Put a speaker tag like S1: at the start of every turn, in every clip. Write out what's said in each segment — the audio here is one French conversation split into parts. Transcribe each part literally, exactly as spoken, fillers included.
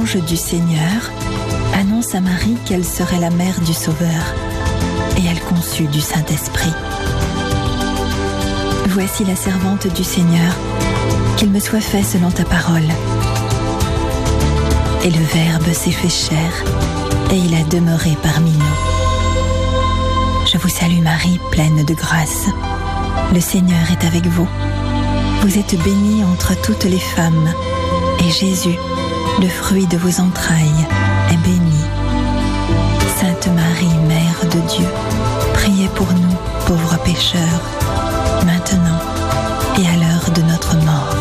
S1: l'ange du Seigneur annonce à Marie qu'elle serait la mère du Sauveur, et elle conçut du Saint-Esprit. Voici la servante du Seigneur, qu'il me soit fait selon ta parole. Et le Verbe s'est fait chair, et il a demeuré parmi nous. Je vous salue Marie, pleine de grâce. Le Seigneur est avec vous. Vous êtes bénie entre toutes les femmes, et Jésus, le fruit de vos entrailles, est béni. Sainte Marie, Mère de Dieu, priez pour nous, pauvres pécheurs, maintenant et à l'heure de notre mort.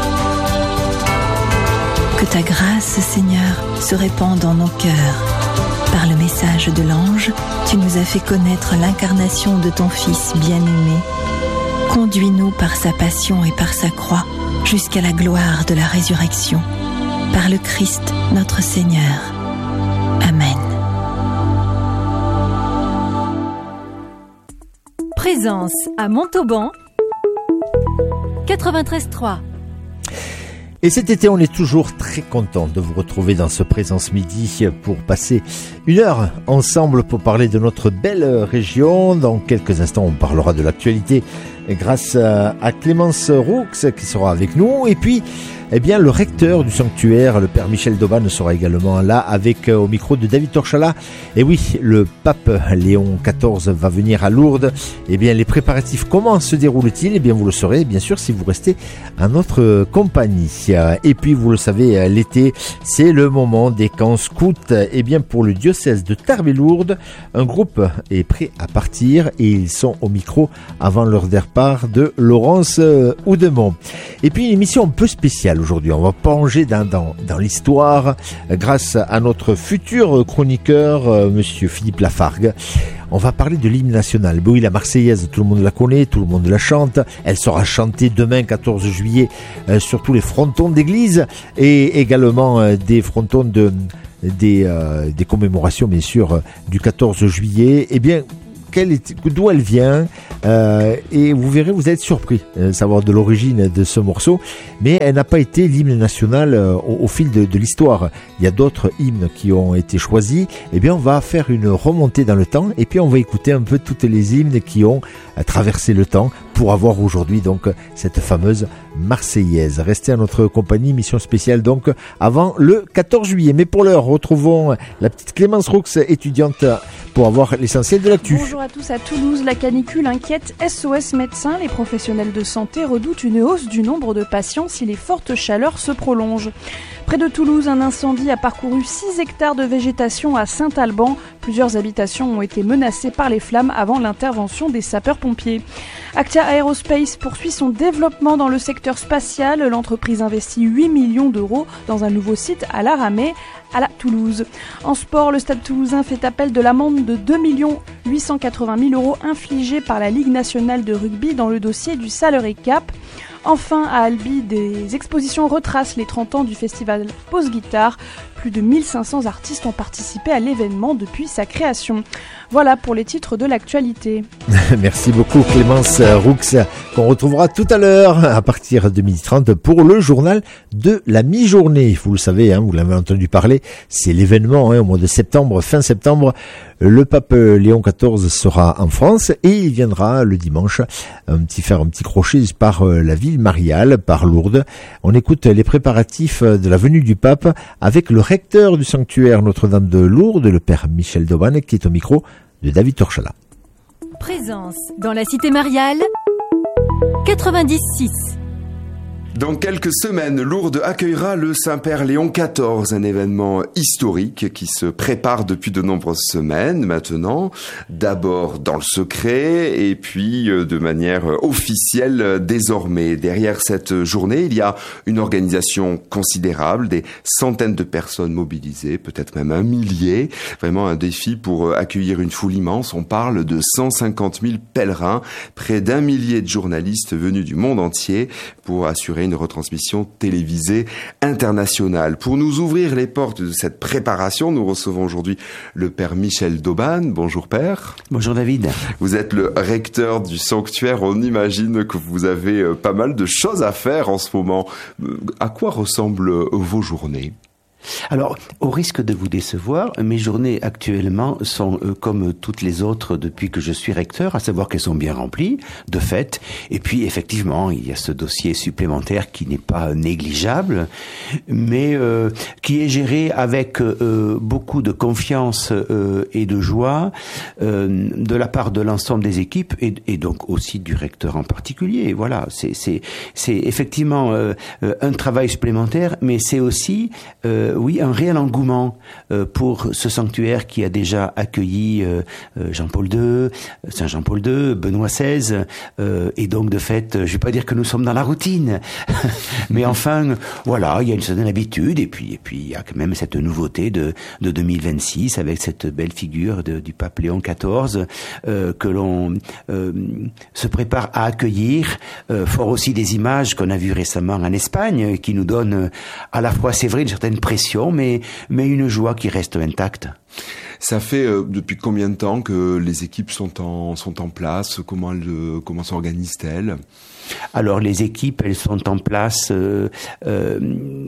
S1: Que ta grâce, Seigneur, se répande dans nos cœurs. Par le message de l'ange, tu nous as fait connaître l'incarnation de ton Fils bien-aimé. Conduis-nous par sa passion et par sa croix jusqu'à la gloire de la résurrection. Par le Christ, notre Seigneur. Amen.
S2: Présence à Montauban, quatre-vingt-treize trois.
S3: Et cet été, on est toujours très content de vous retrouver dans ce Présence Midi pour passer une heure ensemble pour parler de notre belle région. Dans quelques instants, on parlera de l'actualité grâce à Clémence Roux qui sera avec nous. Et puis, eh bien, le recteur du sanctuaire, le père Michel Dauban, sera également là avec euh, au micro de David Torchala. Et oui, le pape Léon quatorze va venir à Lourdes. Eh bien, les préparatifs, comment se déroulent-ils? Eh bien, vous le saurez, bien sûr, si vous restez à notre compagnie. Et puis, vous le savez, l'été, c'est le moment des camps scouts. Eh bien, pour le diocèse de Tarbes et Lourdes, un groupe est prêt à partir et ils sont au micro avant leur départ de Laurence Houdemont. Et puis, une émission un peu spéciale aujourd'hui. On va plonger dans, dans, dans l'histoire grâce à notre futur chroniqueur, euh, monsieur Philippe Lafargue. On va parler de l'hymne national. Oui, la Marseillaise, tout le monde la connaît, tout le monde la chante. Elle sera chantée demain, quatorze juillet, euh, sur tous les frontons d'église et également euh, des frontons de, des, euh, des commémorations, bien sûr, du quatorze juillet. Eh bien, d'où elle vient, euh, et vous verrez, vous allez être surpris de savoir de l'origine de ce morceau, mais elle n'a pas été l'hymne national euh, au, au fil de, de l'histoire. Il y a d'autres hymnes qui ont été choisis. Eh bien, on va faire une remontée dans le temps, et puis on va écouter un peu toutes les hymnes qui ont euh, traversé le temps pour avoir aujourd'hui donc cette fameuse Marseillaise. Restez à notre compagnie, mission spéciale donc avant le quatorze juillet. Mais pour l'heure, retrouvons la petite Clémence Roux, étudiante, pour avoir l'essentiel de l'actu.
S4: Bonjour à tous. À Toulouse, la canicule inquiète S O S médecins. Les professionnels de santé redoutent une hausse du nombre de patients si les fortes chaleurs se prolongent. Près de Toulouse, un incendie a parcouru six hectares de végétation à Saint-Alban. Plusieurs habitations ont été menacées par les flammes avant l'intervention des sapeurs-pompiers. Actia Aerospace poursuit son développement dans le secteur spatial. L'entreprise investit huit millions d'euros dans un nouveau site à l'Aramée, à la Toulouse. En sport, le Stade Toulousain fait appel de l'amende de deux millions huit cent quatre-vingt mille euros infligée par la Ligue nationale de rugby dans le dossier du Salary Cap. Enfin, à Albi, des expositions retracent les trente ans du festival Pause Guitare. Plus de mille cinq cents artistes ont participé à l'événement depuis sa création. Voilà pour les titres de l'actualité.
S3: Merci beaucoup Clémence Roux, qu'on retrouvera tout à l'heure à partir de midi trente pour le journal de la mi-journée. Vous le savez, hein, vous l'avez entendu parler, c'est l'événement hein, au mois de septembre, fin septembre. Le pape Léon quatorze sera en France et il viendra le dimanche un petit, faire un petit crochet par la ville mariale, par Lourdes. On écoute les préparatifs de la venue du pape avec le recteur du sanctuaire Notre-Dame de Lourdes, le père Michel Dauban, qui est au micro de David Torchala.
S2: Présence dans la cité mariale, quatre-vingt-dix six.
S5: Dans quelques semaines, Lourdes accueillera le Saint-Père Léon quatorze, un événement historique qui se prépare depuis de nombreuses semaines maintenant. D'abord dans le secret et puis de manière officielle désormais. Derrière cette journée, il y a une organisation considérable, des centaines de personnes mobilisées, peut-être même un millier. Vraiment un défi pour accueillir une foule immense. On parle de cent cinquante mille pèlerins, près d'un millier de journalistes venus du monde entier pour assurer une retransmission télévisée internationale. Pour nous ouvrir les portes de cette préparation, nous recevons aujourd'hui le père Michel Dauban. Bonjour père.
S6: Bonjour David.
S5: Vous êtes le recteur du sanctuaire. On imagine que vous avez pas mal de choses à faire en ce moment. À quoi ressemblent vos journées ?
S6: Alors, au risque de vous décevoir, mes journées actuellement sont euh, comme toutes les autres depuis que je suis recteur, à savoir qu'elles sont bien remplies, de fait. Et puis, effectivement, il y a ce dossier supplémentaire qui n'est pas négligeable, mais euh, qui est géré avec euh, beaucoup de confiance euh, et de joie euh, de la part de l'ensemble des équipes et, et donc aussi du recteur en particulier. Voilà, c'est, c'est, c'est effectivement euh, un travail supplémentaire, mais c'est aussi... Euh, oui, un réel engouement euh, pour ce sanctuaire qui a déjà accueilli euh, Jean-Paul deux, Saint Jean-Paul deux, Benoît seize, euh, et donc de fait, je ne vais pas dire que nous sommes dans la routine, mais enfin, voilà, il y a une certaine habitude, et puis et puis il y a quand même cette nouveauté de de deux mille vingt-six avec cette belle figure de, du pape Léon quatorze euh, que l'on euh, se prépare à accueillir, euh, fort aussi des images qu'on a vues récemment en Espagne, qui nous donnent à la fois, c'est vrai, une certaine pression, mais, mais une joie qui reste intacte.
S5: Ça fait euh, depuis combien de temps que les équipes sont en, sont en place? Comment, elles, comment s'organisent-elles?
S6: Alors les équipes, elles sont en place euh, euh,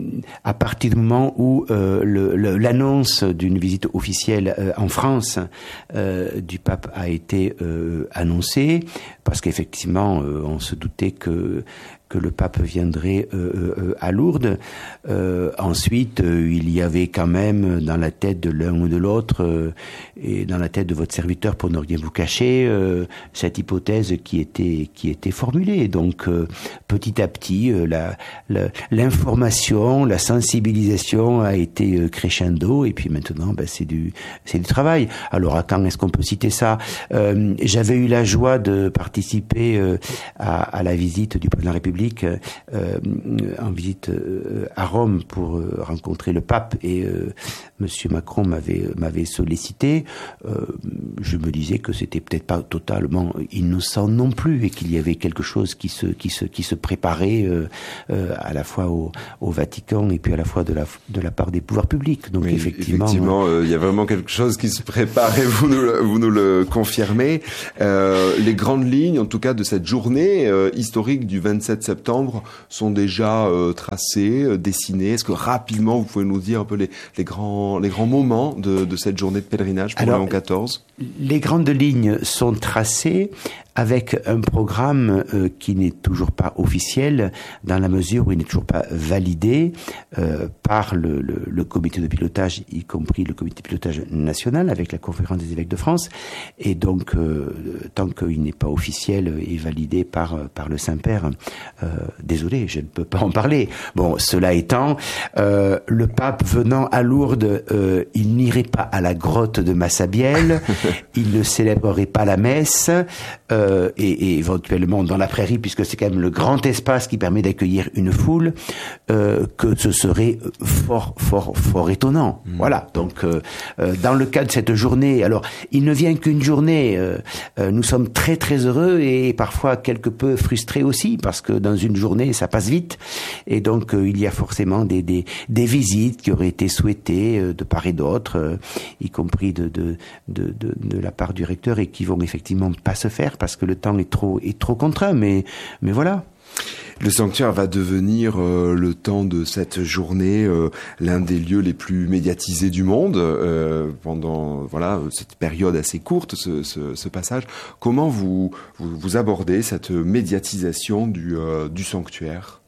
S6: à partir du moment où euh, le, le, l'annonce d'une visite officielle euh, en France euh, du pape a été euh, annoncée, parce qu'effectivement euh, on se doutait que que le pape viendrait euh, euh, à Lourdes. Euh, ensuite, euh, il y avait quand même dans la tête de l'un ou de l'autre, euh, et dans la tête de votre serviteur, pour ne rien vous cacher, euh, cette hypothèse qui était qui était formulée. Donc, euh, petit à petit, euh, la, la, l'information, la sensibilisation a été euh, crescendo, et puis maintenant, ben, c'est du c'est du travail. Alors, à quand est-ce qu'on peut citer ça? euh, J'avais eu la joie de participer euh, à, à la visite du président de la République Euh, en visite euh, à Rome pour euh, rencontrer le pape, et euh, Monsieur Macron m'avait m'avait sollicité. Euh, je me disais que c'était peut-être pas totalement innocent non plus, et qu'il y avait quelque chose qui se qui se qui se préparait euh, euh, à la fois au, au Vatican et puis à la fois de la de la part des pouvoirs publics. Donc oui, effectivement,
S5: effectivement, il euh, y a vraiment quelque chose qui se prépare, et vous nous le, vous nous le confirmez. Euh, les grandes lignes, en tout cas, de cette journée euh, historique du vingt-sept septembre sont déjà euh, tracées, euh, dessinées. Est-ce que rapidement vous pouvez nous dire un peu les, les grands les grands moments de, de cette journée de pèlerinage pour Léon quatorze?
S6: Les grandes lignes sont tracées avec un programme euh, qui n'est toujours pas officiel, dans la mesure où il n'est toujours pas validé euh, par le, le, le comité de pilotage, y compris le comité de pilotage national avec la conférence des évêques de France. Et donc, euh, tant qu'il n'est pas officiel et validé par par le Saint-Père, euh, désolé, je ne peux pas en parler. Bon, cela étant, euh, le pape venant à Lourdes, euh, il n'irait pas à la grotte de Massabielle, il ne célébrerait pas la messe, euh, Et, et éventuellement dans la prairie, puisque c'est quand même le grand espace qui permet d'accueillir une foule, euh, que ce serait fort, fort, fort étonnant. Mmh. Voilà. Donc, euh, euh, dans le cas de cette journée, alors il ne vient qu'une journée. Euh, euh, nous sommes très, très heureux et parfois quelque peu frustrés aussi, parce que dans une journée, ça passe vite, et donc euh, il y a forcément des, des, des visites qui auraient été souhaitées euh, de part et d'autre, euh, y compris de, de, de, de, de la part du recteur, et qui vont effectivement pas se faire parce que le temps est trop est trop contraint, mais mais voilà.
S5: Le sanctuaire va devenir euh, le temps de cette journée euh, l'un des lieux les plus médiatisés du monde euh, pendant voilà cette période assez courte, ce, ce, ce passage. Comment vous, vous vous abordez cette médiatisation du euh, du sanctuaire?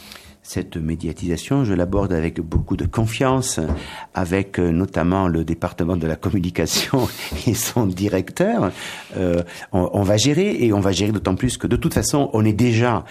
S6: Cette médiatisation, je l'aborde avec beaucoup de confiance, avec euh, notamment le département de la communication et son directeur. Euh, on, on va gérer, et on va gérer d'autant plus que de toute façon, on est déjà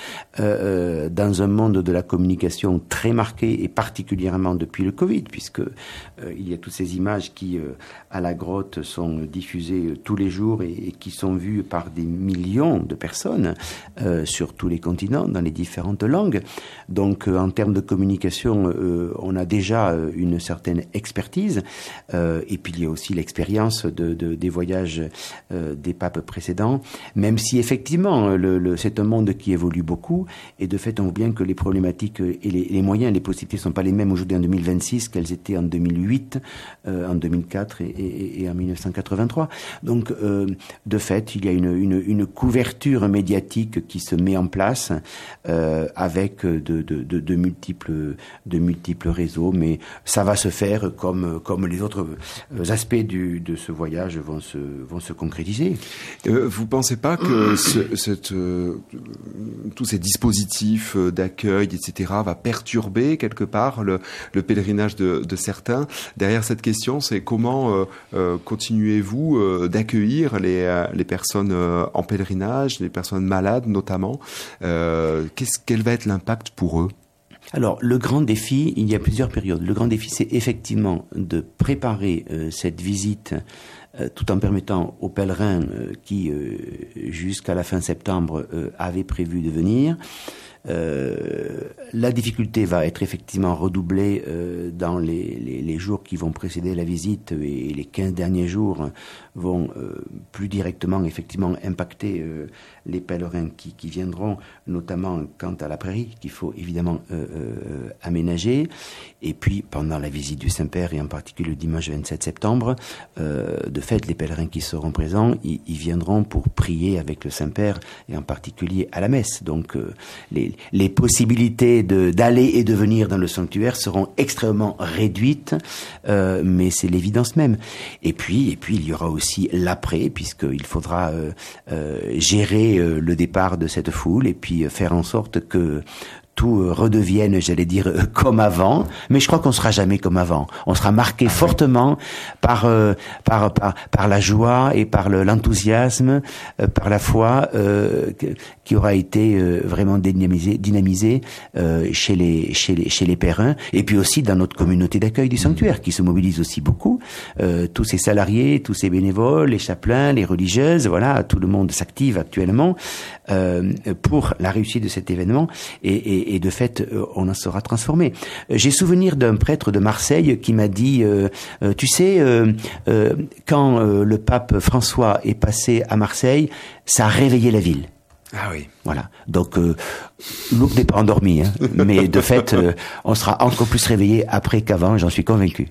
S6: euh, dans un monde de la communication très marqué, et particulièrement depuis le Covid, puisque euh, il y a toutes ces images qui, euh, à la grotte, sont diffusées tous les jours et, et qui sont vues par des millions de personnes euh, sur tous les continents, dans les différentes langues. Donc, en termes de communication, euh, on a déjà une certaine expertise, euh, et puis il y a aussi l'expérience de, de, des voyages euh, des papes précédents, même si effectivement le, le, c'est un monde qui évolue beaucoup, et de fait on voit bien que les problématiques et les, les moyens, les possibilités ne sont pas les mêmes aujourd'hui en deux mille vingt-six qu'elles étaient en deux mille huit, euh, en deux mille quatre et, et, et en mille neuf cent quatre-vingt-trois. Donc euh, de fait il y a une, une, une couverture médiatique qui se met en place euh, avec de, de de, de multiples, de multiples réseaux, mais ça va se faire comme, comme les autres aspects du, de ce voyage vont se, vont se concrétiser.
S5: Euh, vous pensez pas que ce, cette, euh, tous ces dispositifs d'accueil, et cetera, va perturber quelque part le, le pèlerinage de, de certains? Derrière cette question, c'est comment euh, euh, continuez-vous euh, d'accueillir les, euh, les personnes euh, en pèlerinage, les personnes malades notamment? euh, qu'est-ce, Quel va être l'impact pour eux?
S6: Alors, le grand défi, il y a plusieurs périodes. Le grand défi, c'est effectivement de préparer euh, cette visite euh, tout en permettant aux pèlerins euh, qui, euh, jusqu'à la fin septembre, euh, avaient prévu de venir. Euh, la difficulté va être effectivement redoublée euh, dans les, les, les jours qui vont précéder la visite, et les quinze derniers jours vont euh, plus directement effectivement impacter euh, les pèlerins qui, qui viendront, notamment quant à la prairie qu'il faut évidemment euh, euh, aménager. Et puis pendant la visite du Saint-Père, et en particulier le dimanche vingt-sept septembre, euh, de fait les pèlerins qui seront présents, ils, ils viendront pour prier avec le Saint-Père, et en particulier à la messe. Donc euh, les, les possibilités de, d'aller et de venir dans le sanctuaire seront extrêmement réduites, euh, mais c'est l'évidence même. Et puis, et puis il y aura aussi l'après, puisqu'il faudra euh, euh, gérer euh, le départ de cette foule, et puis euh, faire en sorte que tout redevienne, j'allais dire, comme avant, mais je crois qu'on sera jamais comme avant. On sera marqué ah, fortement oui. par, euh, par par par la joie et par le, l'enthousiasme, euh, par la foi euh, qui aura été euh, vraiment dynamisé, dynamisé euh, chez les chez les chez les pèlerins, et puis aussi dans notre communauté d'accueil du sanctuaire qui se mobilise aussi beaucoup. Euh, tous ces salariés, tous ces bénévoles, les chapelains, les religieuses, voilà, tout le monde s'active actuellement euh, pour la réussite de cet événement, et, et et de fait, on en sera transformé. J'ai souvenir d'un prêtre de Marseille qui m'a dit, euh, euh, tu sais, euh, euh, quand euh, le pape François est passé à Marseille, ça a réveillé la ville.
S5: Ah oui.
S6: Voilà. Donc, euh, Lourdes n'est pas endormi, hein, mais de fait, euh, on sera encore plus réveillé après qu'avant, j'en suis convaincu.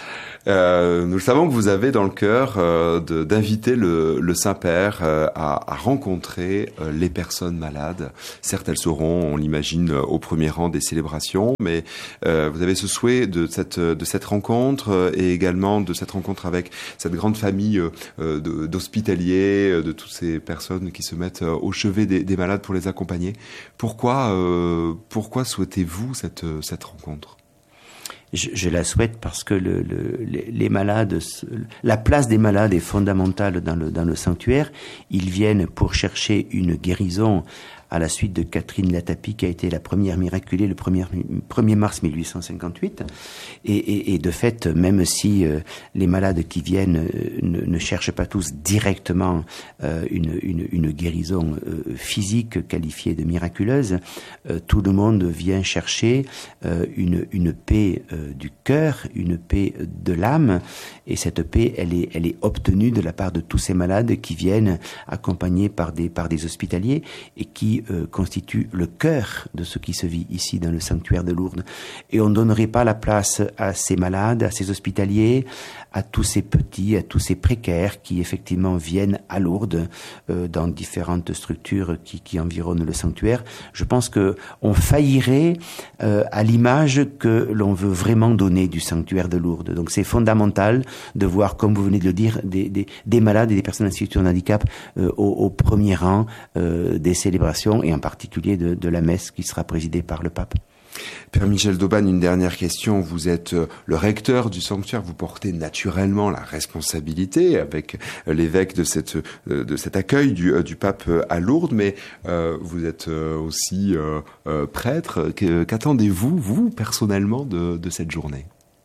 S5: Euh, nous le savons que vous avez dans le cœur euh, de, d'inviter le, le Saint-Père euh, à, à rencontrer euh, les personnes malades. Certes, elles seront, on l'imagine, au premier rang des célébrations, mais euh, vous avez ce souhait de cette, de cette rencontre euh, et également de cette rencontre avec cette grande famille euh, de, d'hospitaliers, euh, de toutes ces personnes qui se mettent euh, au chevet des, des malades pour les accompagner. Pourquoi, euh, pourquoi souhaitez-vous cette, cette rencontre ?
S6: Je, je la souhaite parce que le, le, les, les malades, la place des malades est fondamentale dans le, dans le sanctuaire. Ils viennent pour chercher une guérison à la suite de Catherine Latapie, qui a été la première miraculée le premier mars mille huit cent cinquante-huit. Et, et, et de fait, même si euh, les malades qui viennent euh, ne, ne cherchent pas tous directement euh, une, une, une guérison euh, physique qualifiée de miraculeuse, euh, tout le monde vient chercher euh, une, une paix euh, du cœur, une paix de l'âme. Et cette paix, elle est, elle est obtenue de la part de tous ces malades qui viennent accompagnés par des, par des hospitaliers et qui Euh, constitue le cœur de ce qui se vit ici dans le sanctuaire de Lourdes. Et on ne donnerait pas la place à ces malades, à ces hospitaliers, à tous ces petits, à tous ces précaires qui effectivement viennent à Lourdes euh, dans différentes structures qui, qui environnent le sanctuaire. Je pense que on faillirait euh, à l'image que l'on veut vraiment donner du sanctuaire de Lourdes. Donc c'est fondamental de voir, comme vous venez de le dire, des, des, des malades et des personnes en situation de handicap euh, au, au premier rang euh, des célébrations, et en particulier de, de la messe qui sera présidée par le pape.
S5: Père Michel d'Aubagne, une dernière question. Vous êtes le recteur du sanctuaire, vous portez naturellement la responsabilité avec l'évêque de cette de cet accueil du, du pape à Lourdes, mais euh, vous êtes aussi euh, euh, prêtre. Qu'attendez-vous, vous, personnellement, de, de cette journée ?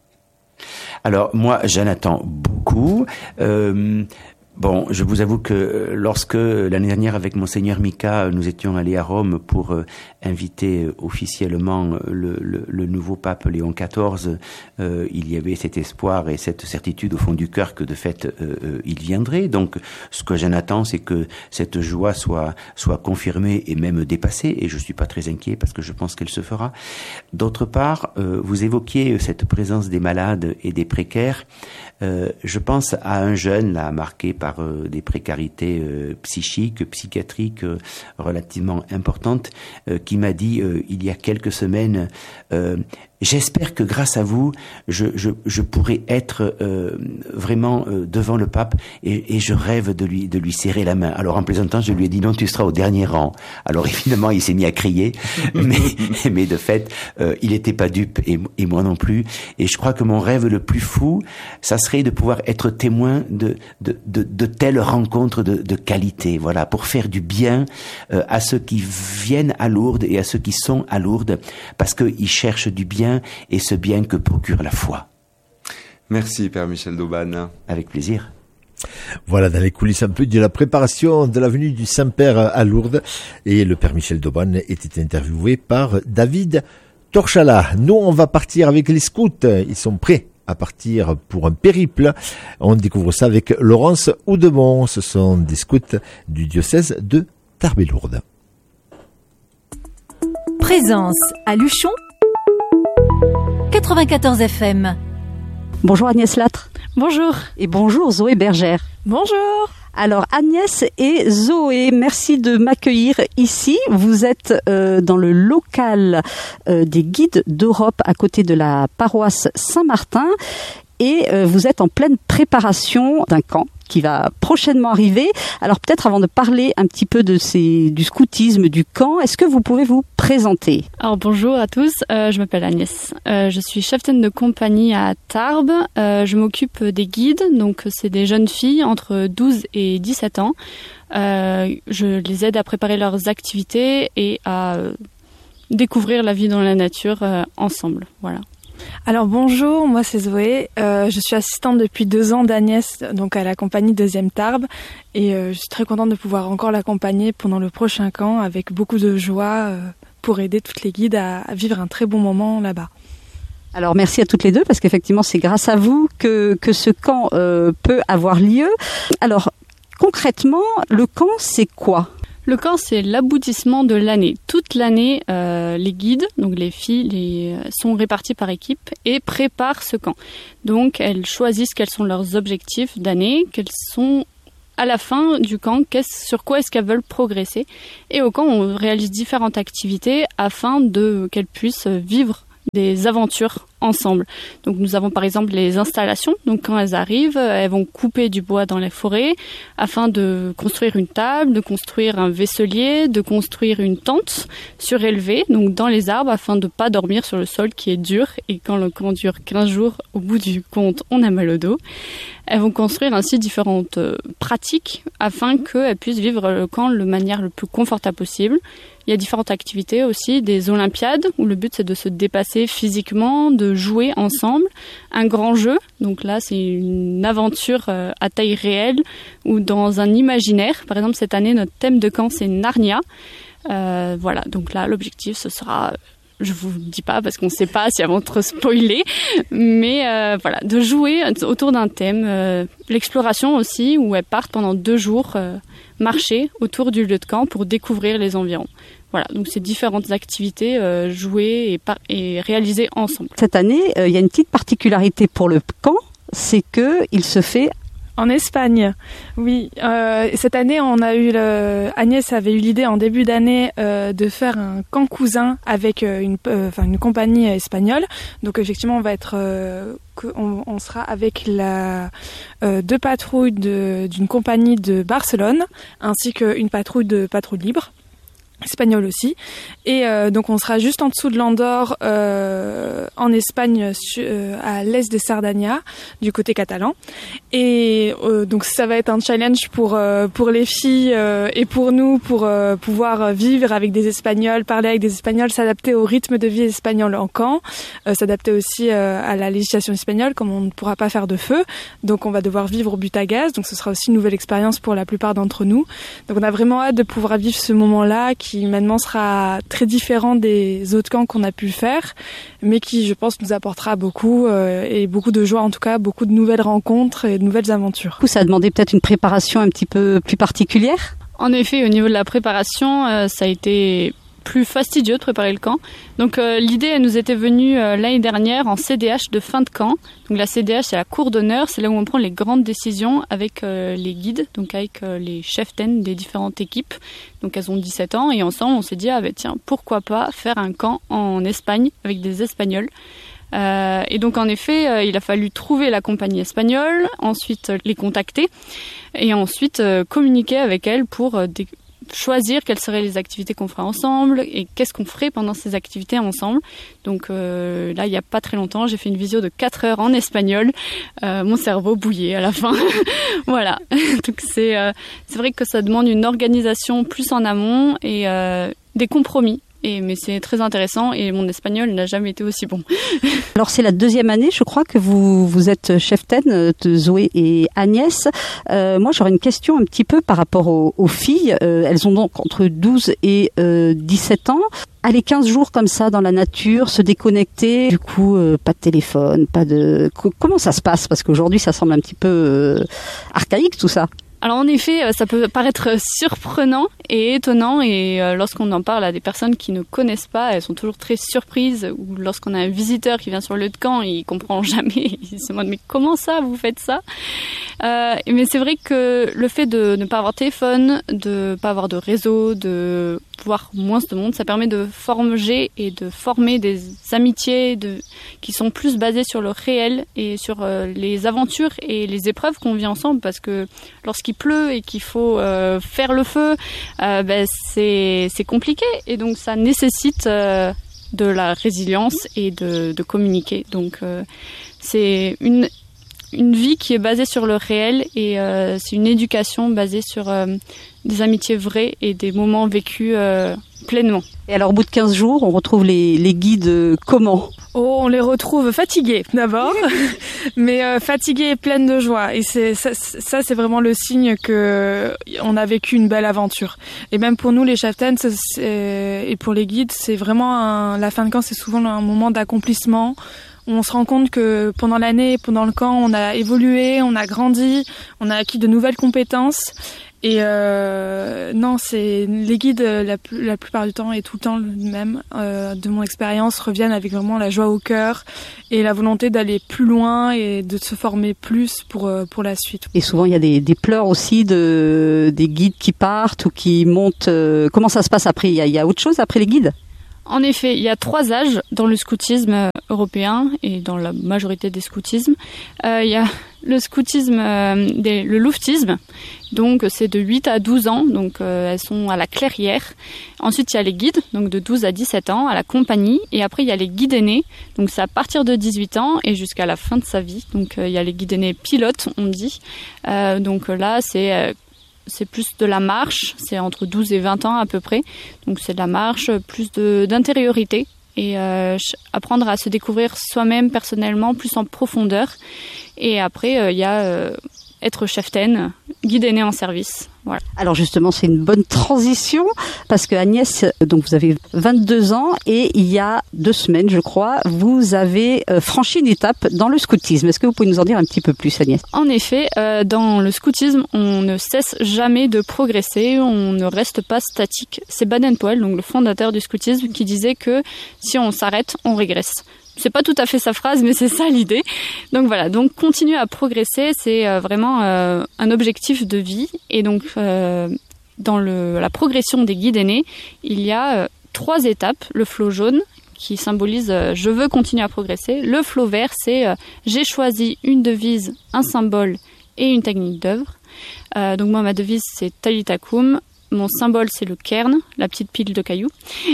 S6: Alors, moi, j'en attends beaucoup. Euh, Bon, je vous avoue que lorsque l'année dernière avec Monseigneur Mika, nous étions allés à Rome pour euh, inviter officiellement le, le, le nouveau pape Léon quatorze, euh, il y avait cet espoir et cette certitude au fond du cœur que de fait euh, euh, il viendrait. Donc, ce que j'en attends, c'est que cette joie soit soit confirmée et même dépassée. Et je suis pas très inquiet parce que je pense qu'elle se fera. D'autre part, euh, vous évoquiez cette présence des malades et des précaires. Euh, je pense à un jeune là marqué par par euh, des précarités euh, psychiques, psychiatriques euh, relativement importantes, euh, qui m'a dit euh, il y a quelques semaines euh, j'espère que grâce à vous, je, je, je pourrai être euh, vraiment euh, devant le pape et, et je rêve de lui, de lui serrer la main. Alors en plaisantant, je lui ai dit non, tu seras au dernier rang. Alors évidemment, il s'est mis à crier, mais, mais de fait, euh, il n'était pas dupe et, et moi non plus. Et je crois que mon rêve le plus fou, ça serait de pouvoir être témoin de, de, de, de telles rencontres de, de qualité. Voilà, pour faire du bien euh, à ceux qui viennent à Lourdes et à ceux qui sont à Lourdes, parce qu'ils cherchent du bien et ce bien que procure la foi.
S5: Merci Père Michel d'Aubagne.
S6: Avec plaisir.
S3: Voilà, dans les coulisses un peu de la préparation de la venue du Saint-Père à Lourdes, et le Père Michel d'Aubagne était interviewé par David Torchala. Nous, on va partir avec les scouts, ils sont prêts à partir pour un périple. On découvre ça avec Laurence Oudemont, ce sont des scouts du diocèse de Tarbes-Lourdes.
S2: Présence à Luchon, quatre-vingt-quatorze F M.
S7: Bonjour Agnès Latre.
S2: Bonjour.
S7: Et bonjour Zoé Bergère.
S4: Bonjour.
S7: Alors Agnès et Zoé, merci de m'accueillir ici. Vous êtes euh, dans le local euh, des guides d'Europe à côté de la paroisse Saint-Martin et euh, vous êtes en pleine préparation d'un camp qui va prochainement arriver. Alors peut-être avant de parler un petit peu de ces, du scoutisme, du camp, est-ce que vous pouvez vous présenter ?
S8: Alors bonjour à tous, euh, je m'appelle Agnès. Euh, je suis cheftaine de compagnie à Tarbes. Euh, je m'occupe des guides, donc c'est des jeunes filles entre douze et dix-sept ans. Euh, je les aide à préparer leurs activités et à euh, découvrir la vie dans la nature euh, ensemble. Voilà.
S9: Alors bonjour, moi c'est Zoé, euh, je suis assistante depuis deux ans d'Agnès, donc à la compagnie Deuxième Tarbes, et euh, je suis très contente de pouvoir encore l'accompagner pendant le prochain camp avec beaucoup de joie euh, pour aider toutes les guides à, à vivre un très bon moment là-bas.
S7: Alors merci à toutes les deux parce qu'effectivement c'est grâce à vous que, que ce camp euh, peut avoir lieu. Alors concrètement, le camp c'est quoi ?
S8: Le camp, c'est l'aboutissement de l'année. Toute l'année, euh, les guides, donc les filles, les, sont réparties par équipe et préparent ce camp. Donc, elles choisissent quels sont leurs objectifs d'année, quels sont à la fin du camp, sur quoi est-ce qu'elles veulent progresser. Et au camp, on réalise différentes activités afin de qu'elles puissent vivre des aventures ensemble. Donc nous avons par exemple les installations. Donc quand elles arrivent, elles vont couper du bois dans les forêts afin de construire une table, de construire un vaisselier, de construire une tente surélevée, donc dans les arbres afin de ne pas dormir sur le sol qui est dur. Et quand le camp dure quinze jours, au bout du compte, on a mal au dos. Elles vont construire ainsi différentes euh, pratiques afin qu'elles puissent vivre le camp de manière le plus confortable possible. Il y a différentes activités aussi, des olympiades où le but c'est de se dépasser physiquement, de jouer ensemble. Un grand jeu, donc là c'est une aventure euh, à taille réelle ou dans un imaginaire. Par exemple cette année notre thème de camp c'est Narnia. Euh, voilà, donc là l'objectif ce sera... Je vous dis pas parce qu'on ne sait pas si elles vont trop spoiler, mais euh, voilà, de jouer autour d'un thème, euh, l'exploration aussi où elles partent pendant deux jours euh, marcher autour du lieu de camp pour découvrir les environs. Voilà, donc c'est différentes activités euh, jouées et, par- et réalisées ensemble.
S7: Cette année, il euh, y a une petite particularité pour le camp, c'est que il se fait
S9: en Espagne, oui. Euh, cette année, on a eu le... Agnès avait eu l'idée en début d'année euh, de faire un camp cousin avec euh, une, euh, enfin, une compagnie espagnole. Donc effectivement, on va être, euh, on, on sera avec la euh, deux patrouilles de, d'une compagnie de Barcelone, ainsi qu'une patrouille de patrouille libre. Espagnol aussi, et euh, donc on sera juste en dessous de l'Andorre euh, en Espagne su, euh, à l'est de Sardaigne du côté catalan, et euh, donc ça va être un challenge pour euh, pour les filles euh, et pour nous pour euh, pouvoir vivre avec des Espagnols, parler avec des Espagnols, s'adapter au rythme de vie espagnol en camp, euh, s'adapter aussi euh, à la législation espagnole comme on ne pourra pas faire de feu, donc on va devoir vivre au but à gaz, donc ce sera aussi une nouvelle expérience pour la plupart d'entre nous, donc on a vraiment hâte de pouvoir vivre ce moment-là qui maintenant sera très différent des autres camps qu'on a pu faire, mais qui, je pense, nous apportera beaucoup euh, et beaucoup de joie, en tout cas, beaucoup de nouvelles rencontres et de nouvelles aventures.
S7: Ça a demandé peut-être une préparation un petit peu plus particulière ?
S8: En effet, au niveau de la préparation, euh, ça a été plus fastidieux de préparer le camp. Donc euh, l'idée, elle nous était venue euh, l'année dernière en C D H de fin de camp. Donc la C D H, c'est la cour d'honneur, c'est là où on prend les grandes décisions avec euh, les guides, donc avec euh, les cheftaines des différentes équipes. Donc elles ont dix-sept ans et ensemble, on s'est dit, ah ben tiens, pourquoi pas faire un camp en Espagne avec des Espagnols. Euh, et donc en effet, euh, il a fallu trouver la compagnie espagnole, ensuite euh, les contacter et ensuite euh, communiquer avec elle pour euh, dé- choisir quelles seraient les activités qu'on ferait ensemble et qu'est-ce qu'on ferait pendant ces activités ensemble. Donc euh, là, il n'y a pas très longtemps, j'ai fait une visio de quatre heures en espagnol. Euh, mon cerveau bouillait à la fin. Voilà. Donc c'est, euh, c'est vrai que ça demande une organisation plus en amont et euh, des compromis. Et, mais c'est très intéressant et mon espagnol n'a jamais été aussi bon.
S7: Alors c'est la deuxième année, je crois, que vous vous êtes cheftaine de Zoé et Agnès. Euh, moi, j'aurais une question un petit peu par rapport aux, aux filles. Euh, elles ont donc entre douze et euh, dix-sept ans. Aller quinze jours comme ça dans la nature, se déconnecter, du coup, euh, pas de téléphone, pas de... Comment ça se passe ? Parce qu'aujourd'hui, ça semble un petit peu euh, archaïque tout ça.
S8: Alors en effet, ça peut paraître surprenant et étonnant et euh, lorsqu'on en parle à des personnes qui ne connaissent pas, elles sont toujours très surprises ou lorsqu'on a un visiteur qui vient sur le lieu de camp, il comprend jamais, il se demande mais comment ça vous faites ça euh, Mais c'est vrai que le fait de ne pas avoir de téléphone, de ne pas avoir de réseau, de voir moins de monde, ça permet de forger et de former des amitiés de, qui sont plus basées sur le réel et sur euh, les aventures et les épreuves qu'on vit ensemble parce que lorsqu'il pleut et qu'il faut euh, faire le feu, euh, ben c'est, c'est compliqué et donc ça nécessite euh, de la résilience et de, de communiquer. Donc euh, c'est une, une vie qui est basée sur le réel et euh, c'est une éducation basée sur euh, des amitiés vraies et des moments vécus euh, pleinement.
S7: Et alors au bout de quinze jours, on retrouve les, les guides euh, comment ?
S9: Oh, on les retrouve fatigués d'abord, mais euh, fatigués et pleines de joie. Et c'est ça, ça, c'est vraiment le signe que on a vécu une belle aventure. Et même pour nous, les cheftaines, et pour les guides, c'est vraiment un, la fin de camp, c'est souvent un moment d'accomplissement. On se rend compte que pendant l'année, pendant le camp, on a évolué, on a grandi, on a acquis de nouvelles compétences. Et euh, non, c'est les guides la, la plupart du temps et tout le temps le même. Euh, de mon expérience, reviennent avec vraiment la joie au cœur et la volonté d'aller plus loin et de se former plus pour pour la suite.
S7: Et souvent, il y a des, des pleurs aussi de des guides qui partent ou qui montent. Euh, comment ça se passe après ? Il y a, il y a autre chose après les guides ?
S8: En effet, il y a trois âges dans le scoutisme européen et dans la majorité des scoutismes. Euh, il y a le scoutisme, euh, des, le louvetisme, donc c'est de huit à douze ans, donc euh, elles sont à la clairière. Ensuite, il y a les guides, donc de douze à dix-sept ans, à la compagnie. Et après, il y a les guides aînés, donc c'est à partir de dix-huit ans et jusqu'à la fin de sa vie. Donc euh, il y a les guides aînés pilotes, on dit. Euh, donc là, c'est... Euh, c'est plus de la marche, c'est entre douze et vingt ans à peu près. Donc c'est de la marche, plus de, d'intériorité et euh, apprendre à se découvrir soi-même personnellement, plus en profondeur. Et après, il euh, y a euh, être cheftaine, guide aîné en service. Voilà.
S7: Alors justement, c'est une bonne transition parce que Agnès, donc vous avez vingt-deux ans et il y a deux semaines, je crois, vous avez euh, franchi une étape dans le scoutisme. Est-ce que vous pouvez nous en dire un petit peu plus, Agnès ?
S8: En effet, euh, dans le scoutisme, on ne cesse jamais de progresser, on ne reste pas statique. C'est Baden-Powell, donc le fondateur du scoutisme, qui disait que si on s'arrête, on régresse. C'est pas tout à fait sa phrase, mais c'est ça l'idée. Donc voilà, donc continuer à progresser, c'est euh, vraiment euh, un objectif de vie. Et donc euh, dans le, la progression des guides aînés, il y a euh, trois étapes. Le flot jaune qui symbolise euh, je veux continuer à progresser. Le flot vert, c'est euh, j'ai choisi une devise, un symbole et une technique d'œuvre. Euh, donc moi ma devise c'est Talitha Kum. Mon symbole c'est le cairn, la petite pile de cailloux.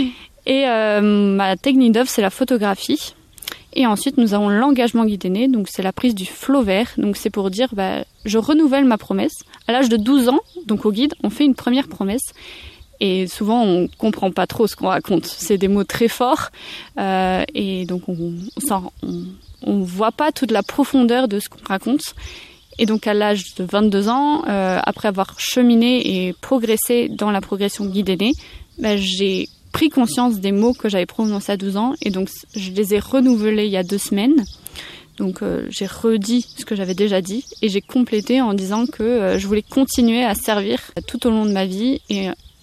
S8: Et euh, ma technique d'œuvre c'est la photographie. Et ensuite, nous avons l'engagement guide aîné, donc c'est la prise du flot vert. Donc c'est pour dire, bah, je renouvelle ma promesse. À l'âge de douze ans, donc au guide, on fait une première promesse. Et souvent, on comprend pas trop ce qu'on raconte. C'est des mots très forts. Euh, et donc, on, on, on, on voit pas toute la profondeur de ce qu'on raconte. Et donc, à l'âge de vingt-deux ans, euh, après avoir cheminé et progressé dans la progression guide aîné, bah, j'ai pris conscience des mots que j'avais prononcés à douze ans et donc je les ai renouvelés il y a deux semaines. Donc euh, j'ai redit ce que j'avais déjà dit et j'ai complété en disant que euh, je voulais continuer à servir tout au long de ma vie et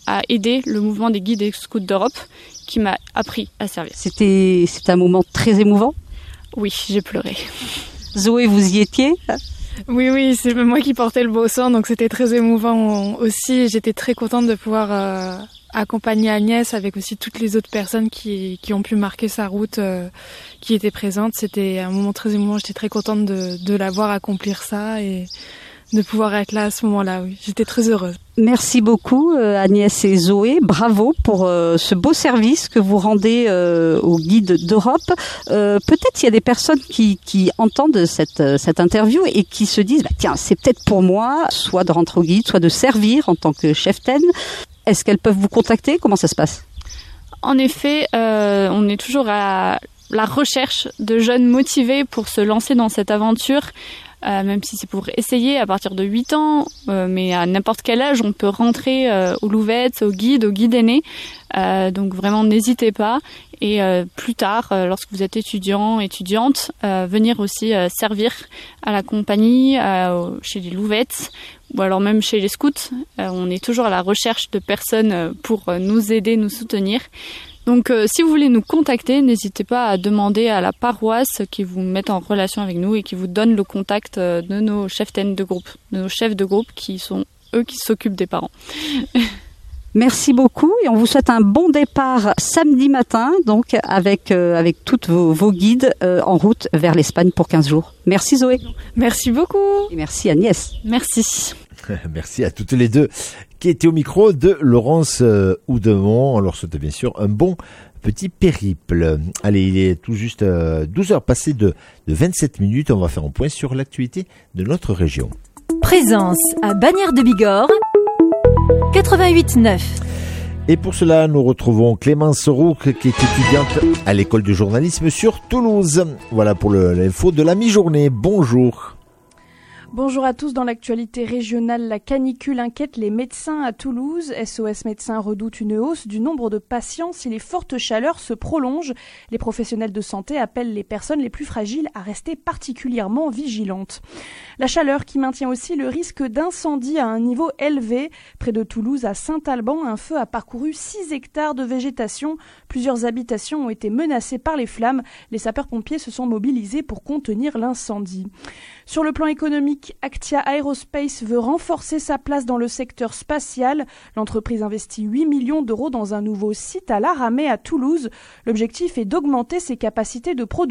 S8: à aider le mouvement des guides et scouts d'Europe qui m'a appris à servir.
S7: C'était, c'était un moment très émouvant.
S8: Oui, j'ai pleuré.
S7: Zoé, vous y étiez ?
S9: Oui, oui, c'est moi qui portais le bosson, donc c'était très émouvant aussi. J'étais très contente de pouvoir euh, accompagner Agnès avec aussi toutes les autres personnes qui, qui ont pu marquer sa route, euh, qui étaient présentes. C'était un moment très émouvant. J'étais très contente de, de la voir accomplir ça et de pouvoir être là à ce moment-là. Oui, j'étais très heureuse.
S7: Merci beaucoup euh, Agnès et Zoé, bravo pour euh, ce beau service que vous rendez euh, aux guides d'Europe. Euh, peut-être il y a des personnes qui, qui entendent cette, cette interview et qui se disent bah, tiens, c'est peut-être pour moi, soit de rentrer au guide, soit de servir en tant que cheftaine. Est-ce qu'elles peuvent vous contacter ? Comment ça se passe ?
S8: En effet, euh, on est toujours à la recherche de jeunes motivés pour se lancer dans cette aventure. Euh, même si c'est pour essayer à partir de huit ans, euh, mais à n'importe quel âge, on peut rentrer euh, au Louvettes, au guide, au guide aîné. Euh, donc vraiment, n'hésitez pas. Et euh, plus tard, euh, lorsque vous êtes étudiant, étudiante, euh, venir aussi euh, servir à la compagnie, euh, chez les Louvettes, ou alors même chez les scouts. Euh, on est toujours à la recherche de personnes pour nous aider, nous soutenir. Donc euh, si vous voulez nous contacter, n'hésitez pas à demander à la paroisse qui vous mette en relation avec nous et qui vous donne le contact euh, de nos cheftaines de groupe, de nos chefs de groupe qui sont eux qui s'occupent des parents.
S7: Merci beaucoup et on vous souhaite un bon départ samedi matin, donc avec euh, avec toutes vos, vos guides euh, en route vers l'Espagne pour quinze jours. Merci Zoé.
S9: Merci beaucoup.
S7: Et merci Agnès.
S8: Merci.
S3: Merci à toutes les deux qui étaient au micro de Laurence euh, Houdemont. On leur souhaite bien sûr un bon petit périple. Allez, il est tout juste euh, douze heures passées de, de vingt-sept minutes. On va faire un point sur l'actualité de notre région.
S2: Présence à Bagnères de Bigorre, quatre-vingt-huit neuf.
S3: Et pour cela, nous retrouvons Clémence Roux, qui est étudiante à l'école de journalisme sur Toulouse. Voilà pour le, l'info de la mi-journée. Bonjour.
S4: Bonjour à tous. Dans l'actualité régionale, la canicule inquiète les médecins à Toulouse. S O S Médecins redoute une hausse du nombre de patients si les fortes chaleurs se prolongent. Les professionnels de santé appellent les personnes les plus fragiles à rester particulièrement vigilantes. La chaleur qui maintient aussi le risque d'incendie à un niveau élevé. Près de Toulouse, à Saint-Alban, un feu a parcouru six hectares de végétation. Plusieurs habitations ont été menacées par les flammes. Les sapeurs-pompiers se sont mobilisés pour contenir l'incendie. Sur le plan économique, Actia Aerospace veut renforcer sa place dans le secteur spatial. L'entreprise investit huit millions d'euros dans un nouveau site à l'Aramée à Toulouse. L'objectif est d'augmenter ses capacités de production